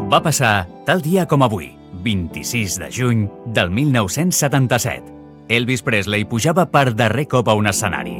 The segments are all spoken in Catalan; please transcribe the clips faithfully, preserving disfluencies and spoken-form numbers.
Va passar tal dia com avui, vint-i-sis de juny del mil nou-cents setanta-set. Elvis Presley pujava per darrer cop a un escenari.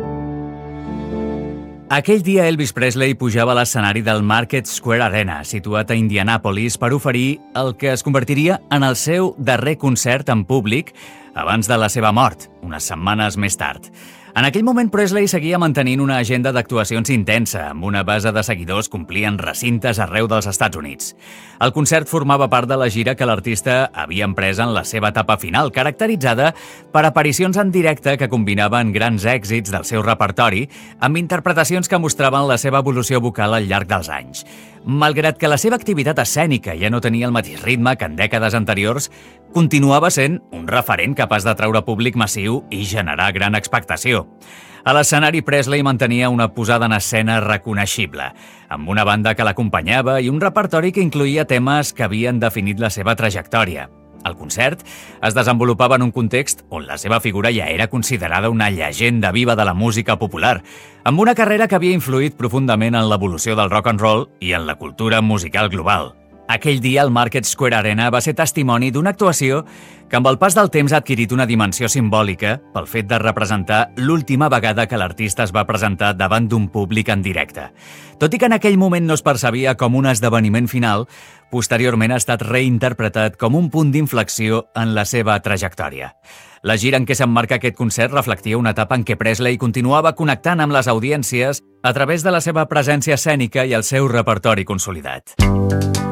Aquell dia Elvis Presley pujava a l'escenari del Market Square Arena, situat a Indianapolis, per oferir el que es convertiria en el seu darrer concert en públic abans de la seva mort, unes setmanes més tard. En aquell moment, Presley seguia mantenint una agenda d'actuacions intensa, amb una base de seguidors que omplien recintes arreu dels Estats Units. El concert formava part de la gira que l'artista havia emprès en la seva etapa final, caracteritzada per aparicions en directe que combinaven grans èxits del seu repertori amb interpretacions que mostraven la seva evolució vocal al llarg dels anys. Malgrat que la seva activitat escènica ja no tenia el mateix ritme que en dècades anteriors, continuava sent un referent capaç d'atraure públic massiu i generar gran expectació. A l'escenari, Presley mantenia una posada en escena reconeixible, amb una banda que l'acompanyava i un repertori que incloïa temes que havien definit la seva trajectòria. El concert es desenvolupava en un context on la seva figura ja era considerada una llegenda viva de la música popular, amb una carrera que havia influït profundament en l'evolució del rock and roll i en la cultura musical global. Aquell dia, el Market Square Arena va ser testimoni d'una actuació que amb el pas del temps ha adquirit una dimensió simbòlica pel fet de representar l'última vegada que l'artista es va presentar davant d'un públic en directe. Tot i que en aquell moment no es percebia com un esdeveniment final, posteriorment ha estat reinterpretat com un punt d'inflexió en la seva trajectòria. La gira en què s'emmarca aquest concert reflectia una etapa en què Presley continuava connectant amb les audiències a través de la seva presència escènica i el seu repertori consolidat.